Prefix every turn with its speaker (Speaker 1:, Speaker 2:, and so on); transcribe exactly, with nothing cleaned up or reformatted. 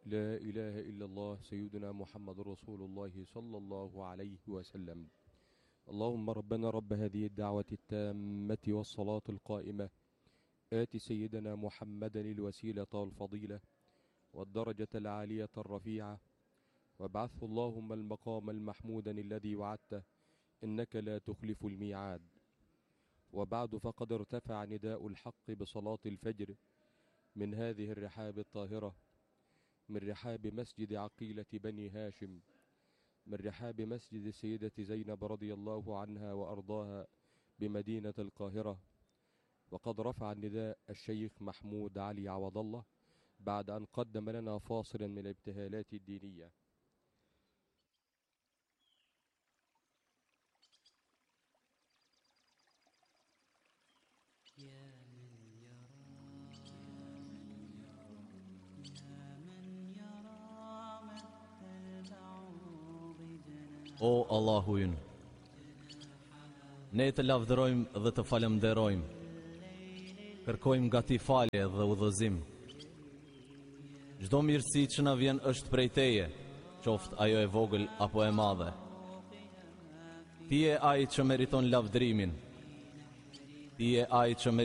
Speaker 1: لا إله إلا الله سيدنا محمد رسول الله صلى الله عليه وسلم. اللهم ربنا رب هذه الدعوة التامة والصلاة القائمة آت سيدنا محمدا الوسيلة والفضيلة والدرجة العالية الرفيعة وابعثه اللهم المقام المحمودا الذي وعدته إنك لا تخلف الميعاد. وبعد، فقد ارتفع نداء الحق بصلاة الفجر من هذه الرحاب الطاهرة، من رحاب مسجد عقيلة بني هاشم، من رحاب مسجد السيدة زينب رضي الله عنها وأرضاها بمدينة القاهرة. وقد رفع النداء الشيخ محمود علي عوض الله بعد أن قدم لنا فاصلا من الابتهالات الدينية.
Speaker 2: يا من يرى يا من يرى مد البعوض جناح.
Speaker 3: O Allahu ynë, ne të lavdërojmë dhe të falemderojmë, kërkojmë nga ti falje dhe udhëzim. Çdo mirësi që na vjen është prej teje, qoftë ajo e vogël apo e madhe. Ti je ai që meriton lavdërimin, ti je ai që